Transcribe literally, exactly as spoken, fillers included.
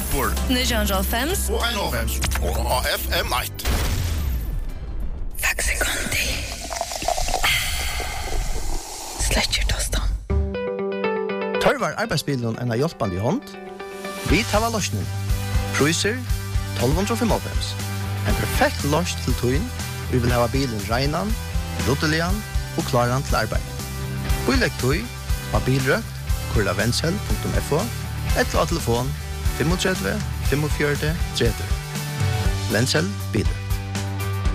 Rapport. nio hundre fem. Og en av fem. Og F M ett. Takk sekundi. Sletcher tostan. Tørvar arbeidsbilen en av hjelpende i hånd. Vi tar av løsning. Priser tolv hundre femogfem. En perfekt løs til tøyen. Vi vil ha bilen regnan, luttelian og klaran til arbeid. Bilegg tøy av bilrøkt, kurla vendsel punktum f o, eller av telefon tre fem fem fem fire tre tre. Vendsel bilen.